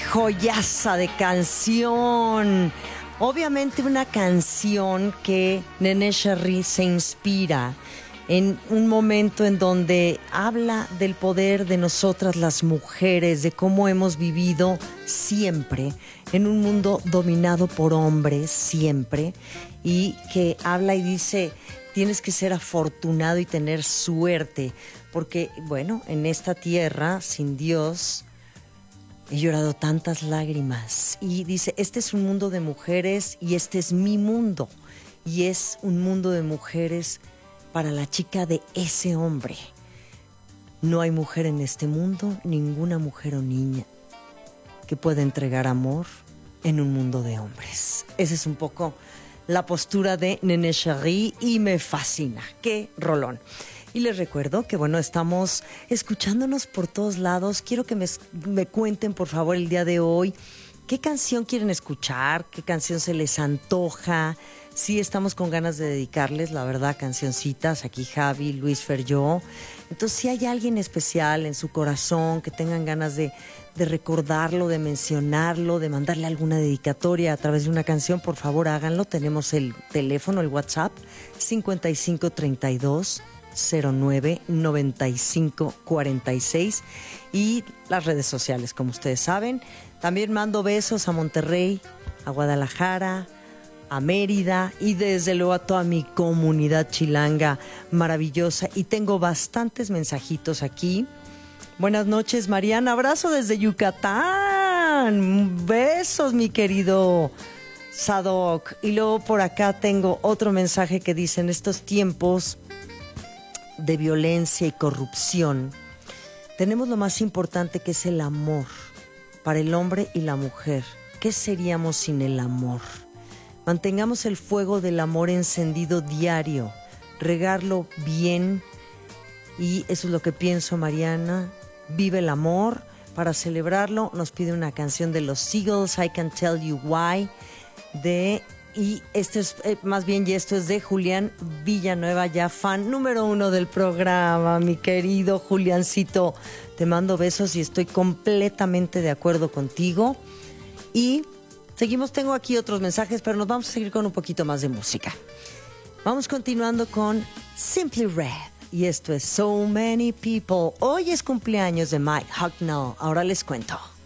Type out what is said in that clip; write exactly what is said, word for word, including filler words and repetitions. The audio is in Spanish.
joyaza de canción. Obviamente una canción que Néné Cherry se inspira en un momento en donde habla del poder de nosotras las mujeres, de cómo hemos vivido siempre en un mundo dominado por hombres, siempre, y que habla y dice, tienes que ser afortunado y tener suerte, porque, bueno, en esta tierra, sin Dios, he llorado tantas lágrimas. Y dice, este es un mundo de mujeres y este es mi mundo. Y es un mundo de mujeres para la chica de ese hombre. No hay mujer en este mundo, ninguna mujer o niña, que pueda entregar amor en un mundo de hombres. Esa es un poco la postura de Néné Cherry y me fascina. ¡Qué rolón! Y les recuerdo que, bueno, estamos escuchándonos por todos lados. Quiero que me, me cuenten, por favor, el día de hoy, qué canción quieren escuchar, qué canción se les antoja. Sí, estamos con ganas de dedicarles, la verdad, cancioncitas. Aquí Javi, Luis Fer, yo. Entonces, si hay alguien especial en su corazón que tengan ganas de, de recordarlo, de mencionarlo, de mandarle alguna dedicatoria a través de una canción, por favor, háganlo. Tenemos el teléfono, el WhatsApp, cincuenta y cinco treinta y dos cero nueve noventa y cinco cuarenta y seis, y las redes sociales, como ustedes saben. También mando besos a Monterrey, a Guadalajara, a Mérida y desde luego a toda mi comunidad chilanga maravillosa. Y tengo bastantes mensajitos aquí. Buenas noches, Mariana. Abrazo desde Yucatán. Besos, mi querido Sadok. Y luego por acá tengo otro mensaje que dice, en estos tiempos de violencia y corrupción, tenemos lo más importante, que es el amor para el hombre y la mujer. ¿Qué seríamos sin el amor? Mantengamos el fuego del amor encendido diario, regarlo bien, y eso es lo que pienso, Mariana. Vive el amor. Para celebrarlo nos pide una canción de los Seagulls, I Can Tell You Why, de... Y esto es, eh, más bien, y esto es de Julián Villanueva, ya fan número uno del programa, mi querido Juliancito. Te mando besos y estoy completamente de acuerdo contigo. Y seguimos, tengo aquí otros mensajes, pero nos vamos a seguir con un poquito más de música. Vamos continuando con Simply Red. Y esto es So Many People. Hoy es cumpleaños de Mike Hucknall. Ahora les cuento.